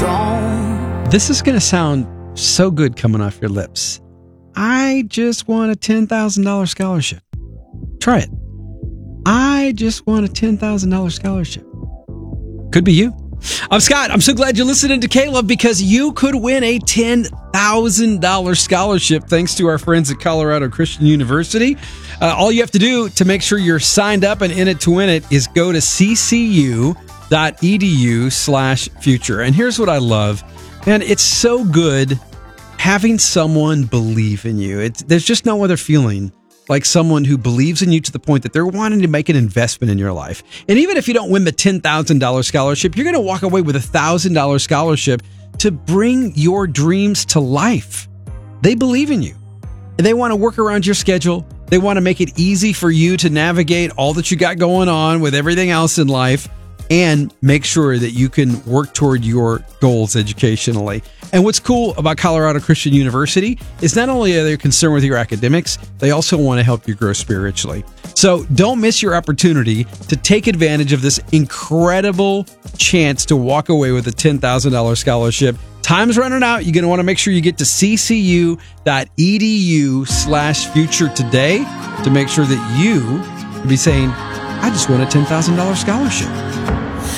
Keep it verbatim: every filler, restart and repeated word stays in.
strong. This is going to sound so good coming off your lips. I just won a ten thousand dollars scholarship. Try it. I just won a ten thousand dollars scholarship. Could be you. I'm Scott. I'm so glad you're listening to Caleb, because you could win a ten thousand dollars scholarship thanks to our friends at Colorado Christian University. Uh, all you have to do to make sure you're signed up and in it to win it is go to ccu.edu slash future. And here's what I love. Man, it's so good having someone believe in you. It's, there's just no other feeling like someone who believes in you to the point that they're wanting to make an investment in your life. And even if you don't win the ten thousand dollars scholarship, you're going to walk away with a one thousand dollars scholarship to bring your dreams to life. They believe in you, and they want to work around your schedule. They want to make it easy for you to navigate all that you got going on with everything else in life, and make sure that you can work toward your goals educationally. And what's cool about Colorado Christian University is not only are they concerned with your academics, they also want to help you grow spiritually. So don't miss your opportunity to take advantage of this incredible chance to walk away with a ten thousand dollars scholarship. Time's running out. You're going to want to make sure you get to ccu.edu slash future today to make sure that you can be saying, I just won a ten thousand dollars scholarship.